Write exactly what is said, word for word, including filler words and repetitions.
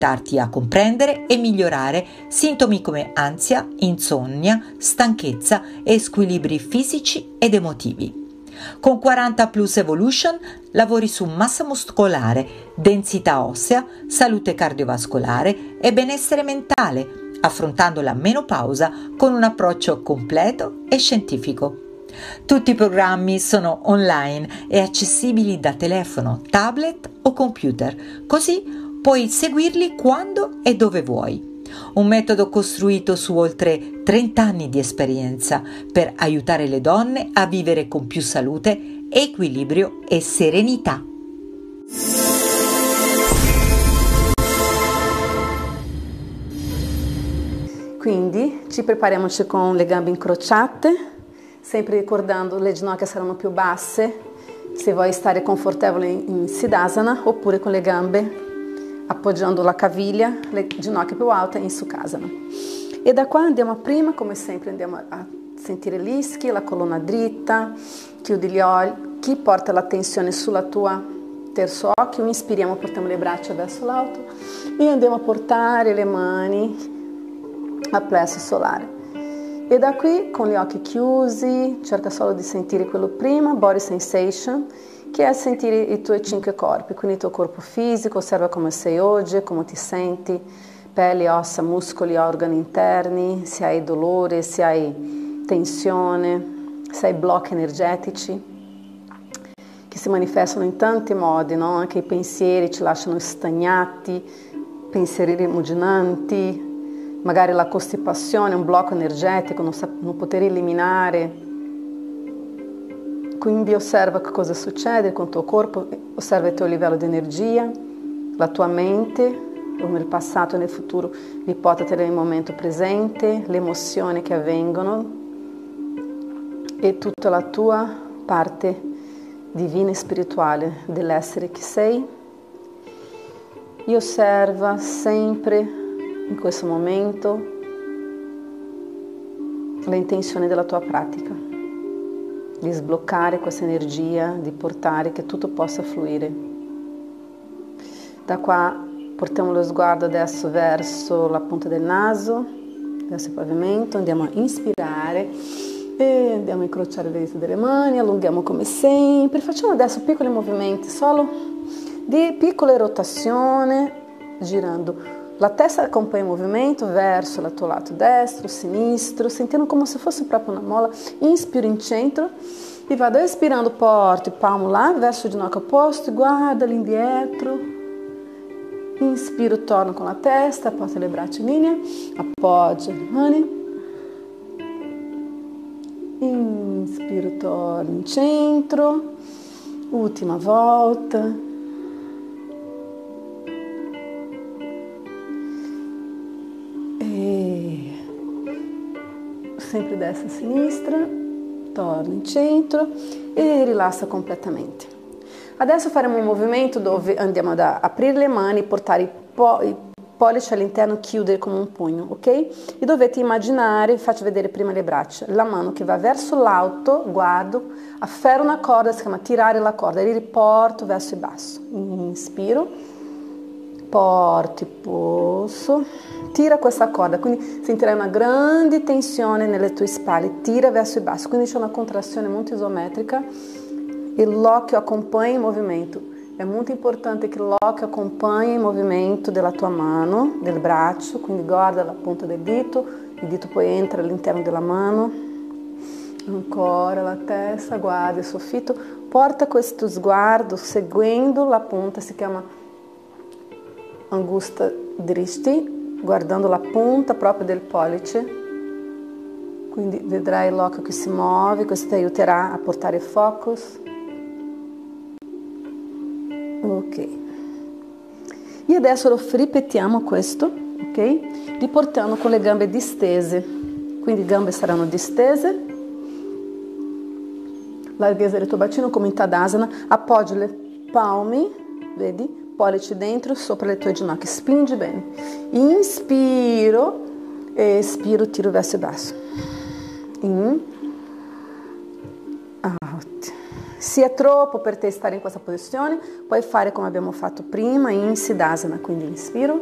aiutarti a comprendere e migliorare sintomi come ansia, insonnia, stanchezza e squilibri fisici ed emotivi. Con quaranta Plus Evolution lavori su massa muscolare, densità ossea, salute cardiovascolare e benessere mentale, affrontando la menopausa con un approccio completo e scientifico. Tutti i programmi sono online e accessibili da telefono, tablet o computer, così puoi seguirli quando e dove vuoi. Un metodo costruito su oltre trenta anni di esperienza per aiutare le donne a vivere con più salute, equilibrio e serenità. Quindi ci prepariamoci con le gambe incrociate, sempre ricordando le ginocchia saranno più basse se vuoi stare confortevole in Siddhasana, oppure con le gambe appoggiando la caviglia, le ginocchia più alte in Sukhasana. E da qua andiamo a prima, come sempre andiamo a sentire gli ischi, la colonna dritta, chiudi gli occhi, porta l'attenzione sulla tua terzo occhio, inspiriamo, portiamo le braccia verso l'alto e andiamo a portare le mani al plesso solare. E da qui con gli occhi chiusi, cerca solo di sentire quello prima, body sensation, che è sentire i tuoi cinque corpi, quindi il tuo corpo fisico, osserva come sei oggi, come ti senti, pelle, ossa, muscoli, organi interni, se hai dolore, se hai tensione, se hai blocchi energetici, che si manifestano in tanti modi, no? Anche i pensieri ci lasciano stagnati, pensieri rimuginanti, magari la costipazione, un blocco energetico, non, non poter eliminare. Quindi osserva cosa succede con il tuo corpo, osserva il tuo livello di energia, la tua mente, nel passato e nel futuro, riportatela nel momento presente, le emozioni che avvengono e tutta la tua parte divina e spirituale dell'essere che sei. E osserva sempre in questo momento l'intenzione della tua pratica, di sbloccare questa energia, di portare che tutto possa fluire. Da qua portiamo lo sguardo adesso verso la punta del naso, verso il pavimento, andiamo a inspirare e andiamo a incrociare le dita delle mani, allunghiamo come sempre. Facciamo adesso piccoli movimenti, solo di piccole rotazioni, girando. La testa accompagna il movimento verso il tuo lato destro, sinistro, sentendo come se fosse proprio una molla. Inspiro in centro e vado espirando, porto il palmo là verso il ginocchio opposto, guarda all'indietro. Inspiro, torno con la testa, porto le braccia in linea, appoggio le mani. Inspiro, torno in centro. Ultima volta. E sempre destra e sinistra, torna in centro e rilassa completamente. Adesso faremo un movimento dove andiamo ad aprire le mani, portare i, po- i pollici all'interno, chiudere come un pugno, ok? E dovete immaginare, faccio vedere prima le braccia, la mano che va verso l'alto, guardo, afferro una corda, si chiama tirare la corda, e riporto verso il basso. Inspiro. Porti, polso, tira questa corda, quindi sentirai una grande tensione nelle tue spalle, tira verso il basso, quindi c'è una contrazione molto isometrica e l'occhio accompagna il movimento. È molto importante che l'occhio accompagni il movimento della tua mano, del braccio, quindi guarda la punta del dito, il dito poi entra all'interno della mano, ancora la testa, guarda il soffitto, porta questo sguardo seguendo la punta, si chiama Angusta Drishti, guardando la punta proprio del pollice, quindi vedrai l'occhio che si muove, questo ti aiuterà a portare focus. Ok. E adesso lo ripetiamo questo, ok? Riportando con le gambe distese, quindi gambe saranno distese, larghezza del tuo bacino come in Tadasana, appoggi le palme, vedi? Pollice dentro, sopra le tue ginocchia, spingi bene. Inspiro, espiro, tiro verso il basso. In, out. Se è troppo per te stare in questa posizione, puoi fare come abbiamo fatto prima in Siddhasana, quindi inspiro,